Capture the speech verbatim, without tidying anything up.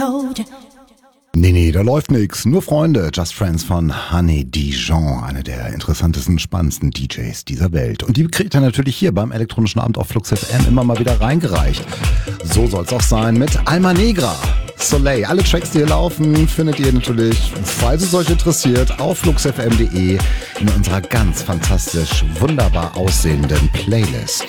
Nee, nee, da läuft nix. Nur Freunde. Just Friends von Honey Dijon, eine der interessantesten, spannendsten D Js dieser Welt. Und die kriegt er natürlich hier beim elektronischen Abend auf Flux F M immer mal wieder reingereicht. So soll's auch sein mit Alma Negra. Soleil. Alle Tracks, die hier laufen, findet ihr natürlich, falls es euch interessiert, auf flux f m punkt de in unserer ganz fantastisch, wunderbar aussehenden Playlist.